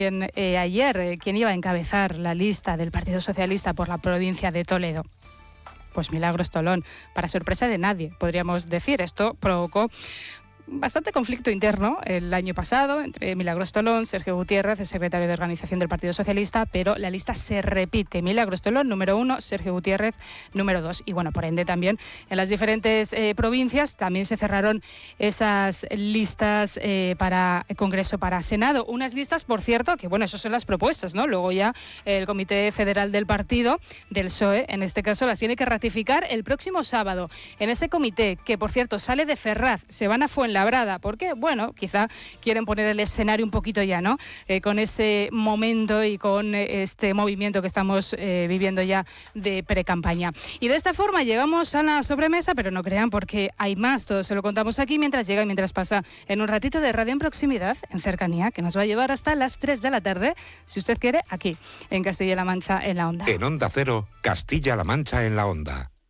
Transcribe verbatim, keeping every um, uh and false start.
Eh, ayer, eh, ¿quién iba a encabezar la lista del Partido Socialista por la provincia de Toledo? Pues Milagros Tolón, para sorpresa de nadie, podríamos decir. Esto provocó bastante conflicto interno el año pasado entre Milagros Tolón, Sergio Gutiérrez, el secretario de Organización del Partido Socialista, pero la lista se repite. Milagros Tolón, número uno, Sergio Gutiérrez, número dos. Y bueno, por ende también en las diferentes eh, provincias también se cerraron esas listas eh, para Congreso, para Senado. Unas listas, por cierto, que bueno, esas son las propuestas, ¿no? Luego ya el Comité Federal del Partido, del P S O E, en este caso, las tiene que ratificar el próximo sábado. En ese comité, que por cierto sale de Ferraz, se van a Fuenlabrada. Porque, bueno, quizá quieren poner el escenario un poquito ya, ¿no? Eh, con ese momento y con eh, este movimiento que estamos eh, viviendo ya de pre-campaña. Y de esta forma llegamos a la sobremesa, pero no crean porque hay más. Todo se lo contamos aquí mientras llega y mientras pasa en un ratito de radio en proximidad, en cercanía, que nos va a llevar hasta las tres de la tarde, si usted quiere, aquí, en Castilla-La Mancha, en la Onda. En Onda Cero, Castilla-La Mancha, en la Onda.